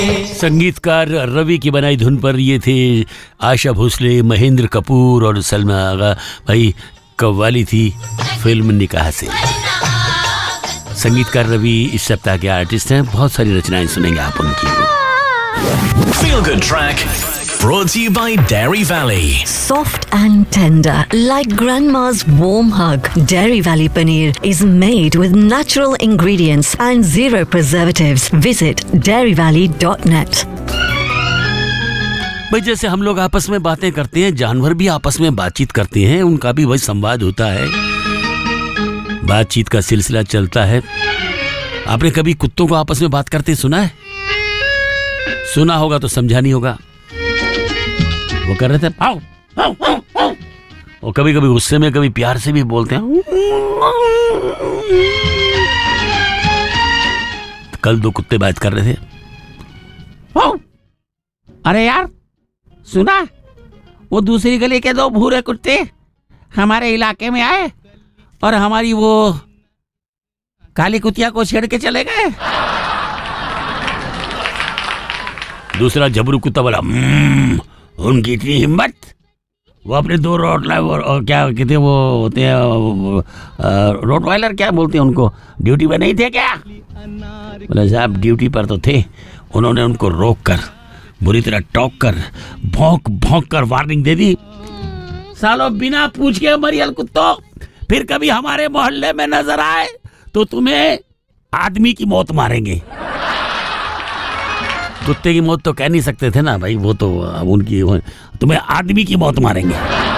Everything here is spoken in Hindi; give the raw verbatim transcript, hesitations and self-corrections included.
संगीतकार रवि की बनाई धुन पर ये थे आशा भोसले, महेंद्र कपूर और सलमा आगा। भाई कव्वाली थी फिल्म निकाह से। संगीतकार रवि इस सप्ताह के आर्टिस्ट हैं। बहुत सारी रचनाएं सुनेंगे आप उनकी। Feel Good Track brought to you by Dairy Valley. Soft and tender, like grandma's warm hug. Dairy Valley paneer is made with natural ingredients and zero preservatives. Visit dairy valley dot net. भाई जैसे हम लोग आपस में बातें करते हैं, जानवर भी आपस में बातचीत करते हैं, उनका भी वही संवाद होता है, बातचीत का सिलसिला चलता है। आपने कभी कुत्तों को आपस में बात करते सुना है? सुना होगा तो समझा नहीं होगा। वो कर रहे थे आओ, आओ, आओ, आओ। और कभी कभी गुस्से में, कभी प्यार से भी बोलते हैं। कल दो कुत्ते बात कर रहे थे। आओ। अरे यार सुना, वो दूसरी गली के दो भूरे कुत्ते हमारे इलाके में आए और हमारी वो काली कुतिया को छेड़ के चले गए। दूसरा जबरू कुत्ता बोला, उनकी इतनी हिम्मत, वो अपने दो रोटवाइलर और क्या कहते हैं वो होते हैं रोटवाइलर क्या बोलते हैं उनको, ड्यूटी पर नहीं थे क्या? बोले साहब ड्यूटी पर तो थे। उन्होंने उनको रोक कर बुरी तरह टोक कर भौंक भौंक कर वार्निंग दे दी, सालो बिना पूछ के मरियल कुत्तों, फिर कभी हमारे मोहल्ले में नजर आए तो तुम्हें आदमी की मौत मारेंगे। कुत्ते की मौत तो कह नहीं सकते थे ना भाई, वो तो उनकी, तुम्हें आदमी की मौत मारेंगे।